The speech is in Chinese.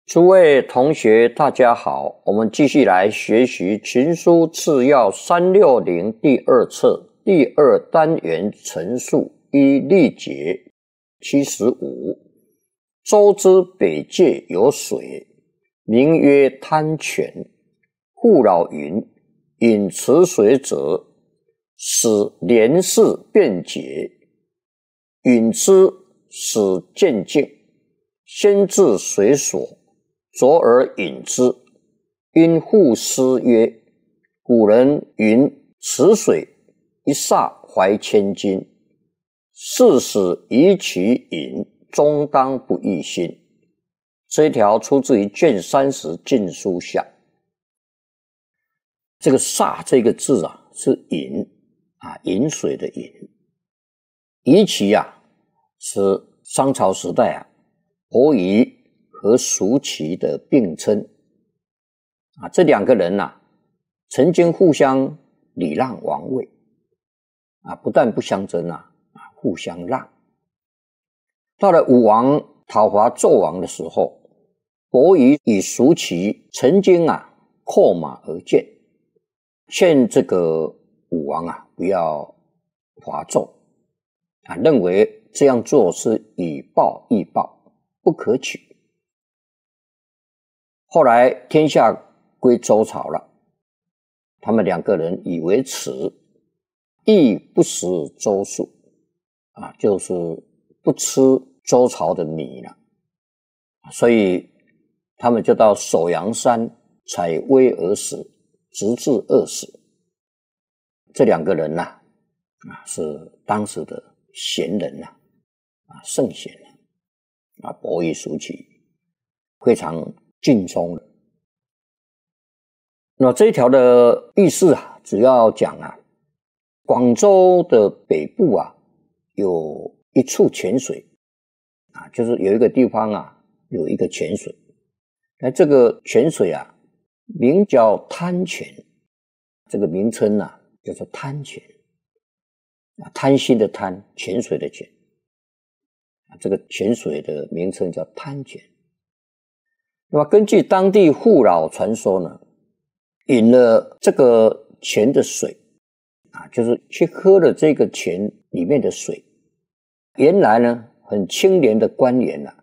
诸位同学，大家好，我们继续来学习《群书次要360》第二册第二单元陈述一例解75。周之北界有水，名曰滩泉。父老云：饮此水者，使廉士便捷；饮之，使渐静。先至水所，浊而饮之。因父师曰：古人云：此水一歃怀千斤，是使宜其饮，终当不异心。这一条出自于卷30晋书下。这个歃这个字啊，是饮饮水的饮。宜其是商朝时代伯夷和叔齐的并称这两个人曾经互相礼让王位不但不相争互相让。到了武王讨伐纣王的时候，伯夷与叔齐曾经扣马而谏，劝这个武王不要伐纣认为这样做是以暴易暴，不可取。后来天下归周朝了，他们两个人以为耻，亦不食周粟就是不吃周朝的米了，所以他们就到首阳山采薇而死，直至饿死。这两个人是当时的贤人圣贤伯夷叔齐非常敬重的。那这一条的意思主要讲广州的北部有一处泉水就是有一个地方有一个泉水。那这个泉水名叫滩泉，这个名称叫做滩泉。贪心的贪，泉水的泉，这个泉水的名称叫滩泉。那么根据当地父老传说呢，饮了这个泉的水就是去喝了这个泉里面的水，原来呢很清廉的官员